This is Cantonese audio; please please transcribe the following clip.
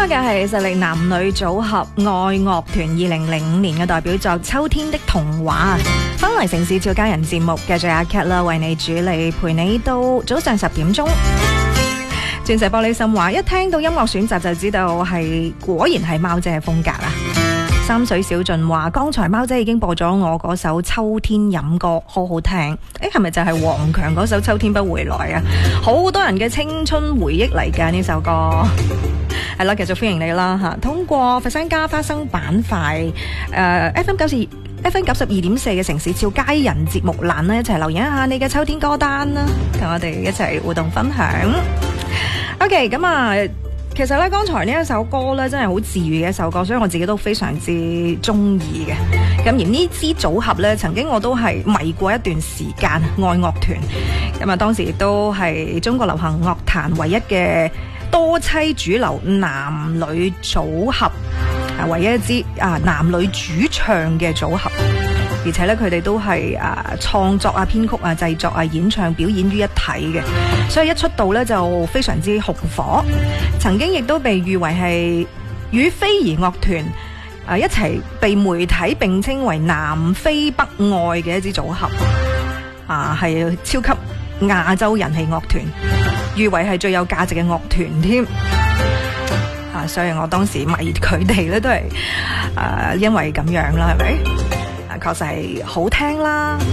嘅係實力男女組合愛樂團2005年嘅代表作《秋天的童話》。翻嚟城市俏佳人節目，繼續阿 Cat 啦，為你主理，陪你到早上10點鐘。鑽石玻璃心話，一聽到音樂選擇就知道係果然係貓姐嘅風格啦。三水小俊話，剛才貓姐已經播咗我嗰首《秋天飲歌》，好好聽。係咪就係黃強嗰首《秋天不回來》啊？好多人嘅青春回憶嚟㗎呢首歌。係啦，繼續歡迎你啦吓！通過佛山加花生板塊FM 92.4嘅城市俏佳人節目欄呢，一齊留言一下你嘅秋天歌單啦，同我哋一齊互動分享。OK， 咁啊，其實咧剛才呢一首歌咧真係好治癒嘅一首歌，所以我自己都非常之中意嘅。咁而呢支組合咧，曾經我都係迷過一段時間愛樂團。咁啊，當時亦都係中國流行樂壇唯一嘅多棲主流男女組合，唯一一支男女主唱嘅組合，而且咧佢哋都係創作編曲製作演唱表演於一體嘅，所以一出道咧就非常之紅火，曾經亦都被譽為係與飛兒樂團一齊被媒體並稱為南非北愛嘅一支組合，係超級亞洲人氣樂團，譽為係最有價值嘅樂團添。所以我當時迷佢哋咧都係因為咁樣啦，係咪？確實係好聽啦。